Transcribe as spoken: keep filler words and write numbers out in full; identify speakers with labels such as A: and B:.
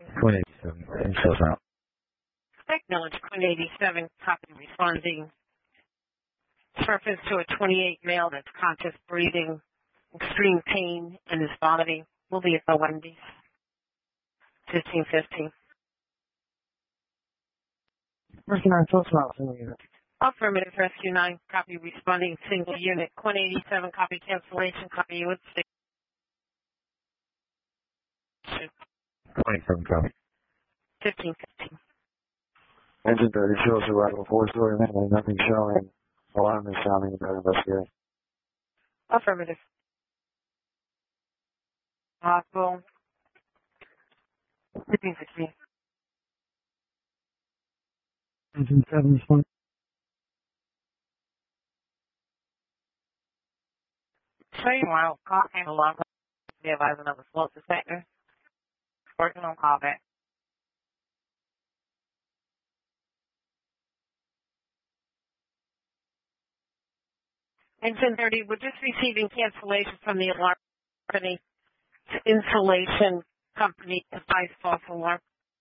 A: Queen eighty-seven, and shows out.
B: Acknowledge Queen eighty-seven, copy responding. Surface to a twenty-eight male that's conscious breathing, extreme pain in his body. Will be at the Wendy's. fifteen fifteen.
A: Rescue nine, close out, single unit.
B: Affirmative, Rescue nine, copy responding, single unit. Queen eighty-seven, copy cancellation, copy you at station.
A: twenty-seven, copy.
B: fifteen fifteen.
A: Engine thirty shows arrival four-story mainland, nothing showing. Alarm is sounding about investigation.
B: Affirmative. Possible. fifteen fifteen.
A: Engine seven, respond.
B: Trading while call came along, the advisor of the smoke detector. Working on callback. Engine thirty, we're just receiving cancellation from the alarm company. Insulation company, device false alarm.